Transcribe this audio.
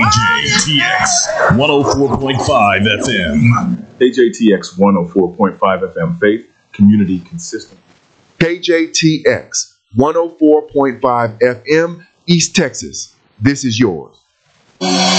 KJTX 104.5 FM. KJTX 104.5 FM, faith, community, consistent. KJTX 104.5 FM, East Texas. This is yours.